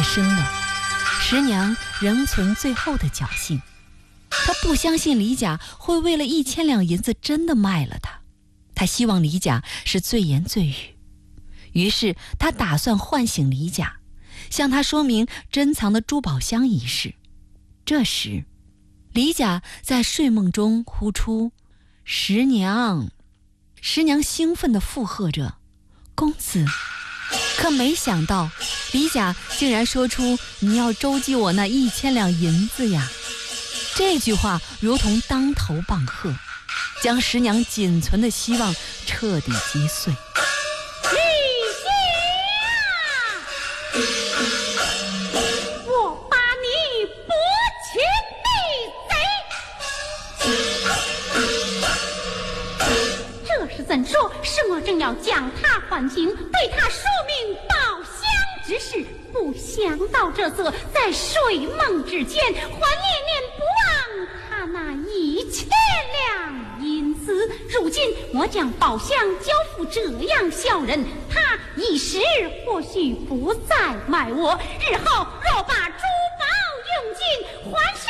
夜深了，石娘仍存最后的侥幸，她不相信李甲会为了1000两银子真的卖了她，她希望李甲是醉言醉语，于是她打算唤醒李甲，向他说明珍藏的珠宝箱一事。这时李甲在睡梦中呼出石娘，石娘兴奋地附和着公子，可没想到李甲竟然说出你要周济我那1000两银子呀。这句话如同当头棒喝，将石娘仅存的希望彻底击碎。 怎说？是我正要将他唤醒，对他说明宝箱之事，不想到这色在睡梦之间，还念念不忘他那1000两银子。如今我将宝箱交付这样小人，他一时或许不再卖我，日后若把珠宝用尽，还